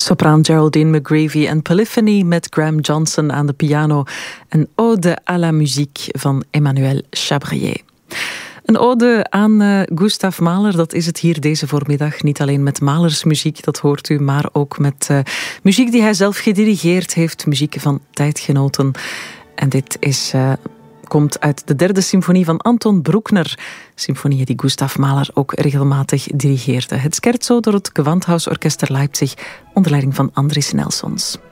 Sopraan Geraldine McGravy en Polyphony met Graham Johnson aan de piano. Een ode à la musique van Emmanuel Chabrier. Een ode aan Gustav Mahler, dat is het hier deze voormiddag. Niet alleen met Mahlersmuziek, dat hoort u, maar ook met muziek die hij zelf gedirigeerd heeft. Muziek van tijdgenoten. En dit komt uit de derde symfonie van Anton Bruckner. Symfonieën die Gustav Mahler ook regelmatig dirigeerde. Het Scherzo door het Gewandhausorchester Leipzig onder leiding van Andris Nelsons.